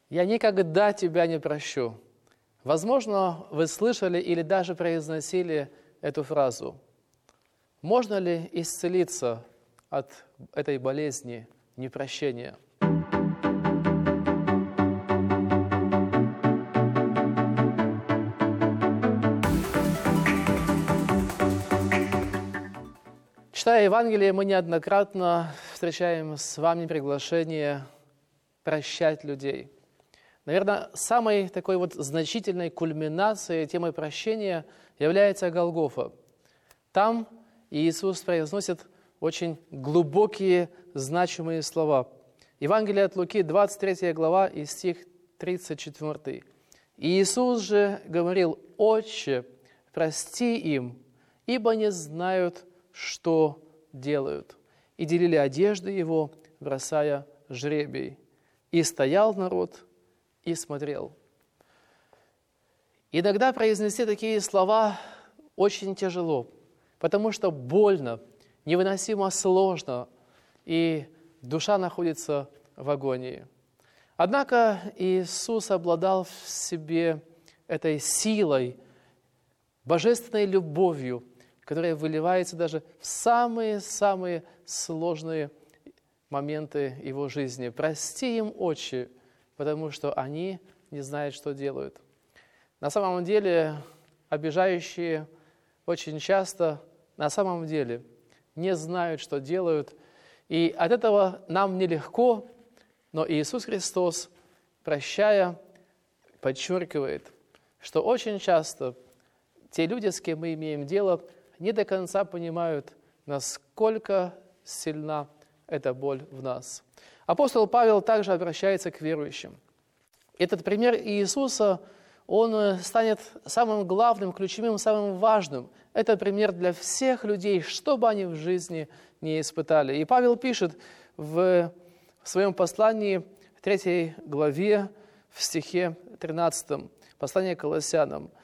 «Я никогда тебя не прощу». Возможно, вы слышали или даже произносили эту фразу. Можно ли исцелиться от этой болезни непрощения? Читая Евангелие, мы неоднократно встречаем с вами приглашение прощать людей. Наверное, самой такой вот значительной кульминацией темы прощения является Голгофа. Там Иисус произносит очень глубокие, значимые слова. Евангелие от Луки, 23 глава и стих 34. «Иисус же говорил: Отче, прости им, ибо не знают, что делают. И делили одежды его, бросая жребий. И стоял народ и смотрел». Иногда произнести такие слова очень тяжело, потому что больно, невыносимо сложно, и душа находится в агонии. Однако Иисус обладал в себе этой силой, божественной любовью, которая выливается даже в самые-самые сложные моменты его жизни. «Прости им, Отче, потому что они не знают, что делают». На самом деле, обижающие очень часто на самом деле не знают, что делают. И от этого нам нелегко, но Иисус Христос, прощая, подчеркивает, что очень часто те люди, с кем мы имеем дело, не до конца понимают, насколько сильна эта боль в нас. Апостол Павел также обращается к верующим. Этот пример Иисуса, он станет самым главным, ключевым, самым важным. Это пример для всех людей, что бы они в жизни не испытали. И Павел пишет в своем послании, в 3 главе, в стихе 13, послание к Колоссянам: